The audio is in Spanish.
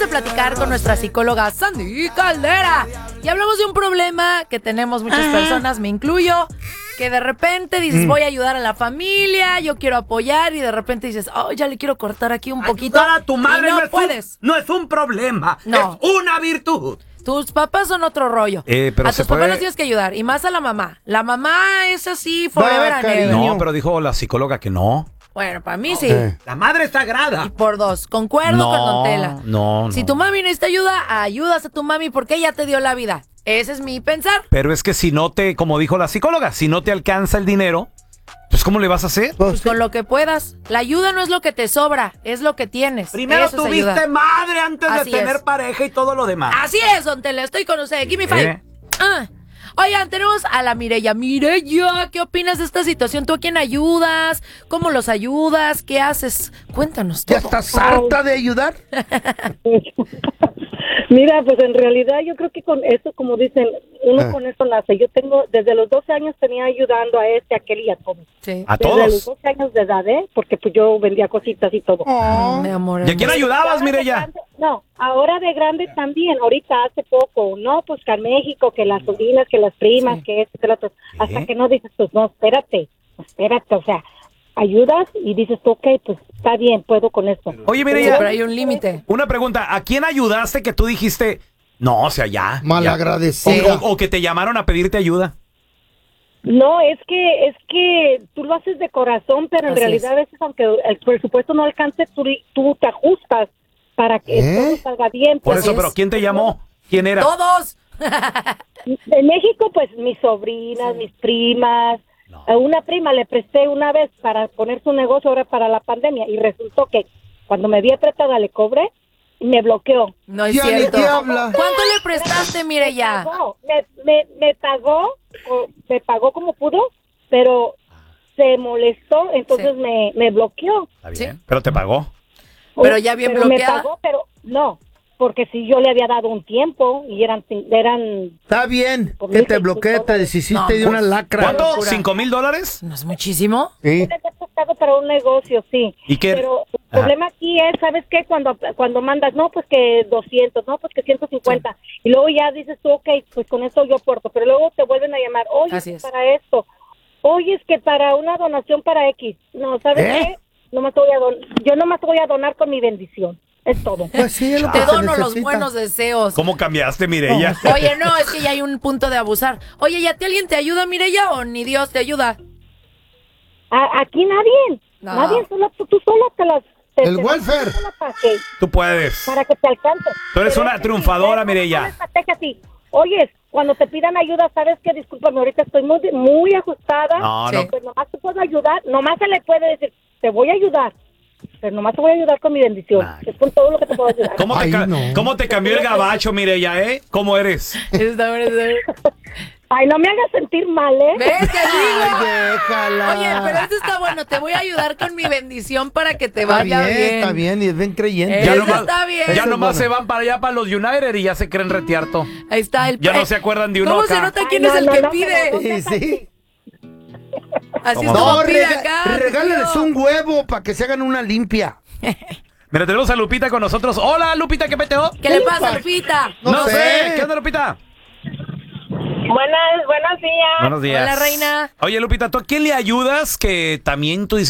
de platicar con nuestra psicóloga Sandy Caldera y hablamos de un problema que tenemos muchas personas, me incluyo, que de repente dices voy a ayudar a la familia, yo quiero apoyar y de repente dices, oh, ya le quiero cortar aquí un poquito. Ayudar a tu madre y no puedes. No es un problema, no. Es una virtud. Tus papás son otro rollo. Pero a tus papás los tienes que ayudar y más a la mamá. La mamá es así forever and ever. No, pero dijo la psicóloga que no. Bueno, para mí sí. La madre es sagrada. Y por dos, concuerdo con Don Tela. No. Si tu mami necesita ayuda, ayudas a tu mami porque ella te dio la vida. Ese es mi pensar. Pero es que si no te, como dijo la psicóloga, si no te alcanza el dinero, pues ¿cómo le vas a hacer? Pues con lo que puedas. La ayuda no es lo que te sobra, es lo que tienes. Primero eso tuviste madre antes Así de tener es. pareja y todo lo demás. Así es, Don Tela, estoy con usted. Give me five. Oigan, tenemos a la Mireya. Mireya, ¿qué opinas de esta situación? ¿Tú a quién ayudas? ¿Cómo los ayudas? ¿Qué haces? Cuéntanos todo. ¿Ya estás harta de ayudar? Mira, pues en realidad yo creo que con eso, como dicen, uno con eso nace. Yo tengo, desde los 12 años tenía ayudando a a aquel y a todos. Sí. ¿A Desde todos? los 12 años de edad, porque pues yo vendía cositas y todo. Mi amor. ¿Y a quién ayudabas, Ahora de Mireya? grande- No, ahora de grande también, ahorita hace poco, no, pues que en México, que las sobrinas, que las primas, Sí. que esto, que lo otro, hasta que no dices, pues no, espérate, o sea, ayudas y dices, ok, pues está bien, puedo con esto. Oye, Sí, Mireya, pero hay un límite. una pregunta. ¿A quién ayudaste que tú dijiste, no, o sea, ya? Malagradecida. O que te llamaron a pedirte ayuda. No, es que tú lo haces de corazón, pero en Así realidad es. a veces, aunque el presupuesto no alcance, tú te ajustas para que todo salga bien. Por pues. eso, pero ¿quién te llamó? ¿Quién era? ¡Todos! En México, pues mis sobrinas, mis primas. A una prima le presté una vez para poner su negocio ahora para la pandemia y resultó que cuando me vi apretada le cobré y me bloqueó. No es Ya ni cierto. te habla. ¿Cuánto le prestaste, Mireya? Me pagó como pudo, pero se molestó, entonces Sí. me bloqueó. Está bien, pero te pagó. Pero ya bien Pero bloqueada. me pagó, pero no, porque si yo le había dado un tiempo y eran Está bien Por que te 1,600 bloquee, te dólares. deshiciste No, de una lacra. ¿Cuánto? locura. ¿$5,000? ¿No es muchísimo? Sí. le he prestado para un negocio, sí. ¿Y qué? Pero el problema aquí es, ¿sabes qué? Cuando mandas, no, pues que 200, no, pues que 150. Y luego ya dices tú, ok, pues con esto yo aporto. Pero luego te vuelven a llamar, oye, Así es es. para esto. Oye, es que para una donación para X. No, ¿sabes qué? Yo nomás te voy a donar con mi bendición. Es todo. Pues sí, es lo que Te se dono los necesita. buenos deseos. ¿Cómo cambiaste, Mireya? Oye, no, es que ya hay un punto de abusar. Oye, ¿y a ti alguien te ayuda, Mireya, o ni Dios te ayuda? Aquí nadie. No. Nadie, tú solo te las... El welfare. Tú puedes. Para que te alcance. Tú eres Pero una es que triunfadora, si Mireya. no estrategia así. Oye, cuando te pidan ayuda, ¿sabes qué? Discúlpame, ahorita estoy muy ajustada. No, Sí. no. Pues nomás te puedo ayudar, nomás se le puede decir, te voy a ayudar, pero nomás te voy a ayudar con mi bendición. Ay. Es con todo lo que te puedo ayudar. Ay, no. ¿Cómo te cambió el gabacho, Mireya, ¿Cómo eres? Está bien. Ay, no me hagas sentir mal, ¿eh? ¿Ves, te digo? Ay, déjala. Oye, pero esto está bueno. Te voy a ayudar con mi bendición para que te Está vaya bien, bien. está bien, y es bien creyente. Eso está bien. Ya Eso es nomás bueno. se van para allá, para los United, y ya se creen retear todo. Ahí está el Ya no se acuerdan de uno ¿Cómo acá. se nota Ay, quién no, es el no, que no, pide? no, Sí, sí. Así es No, como No, pide acá. regálales tío. un huevo para que se hagan una limpia. Mira, tenemos a Lupita con nosotros. Hola, Lupita, ¿qué peteo? ¿Qué le pasa, Lupita? No sé. ¿Qué onda, Lupita? Buenos días. Buenos días. Hola, reina. Oye, Lupita, ¿tú a quién le ayudas que también tú dices,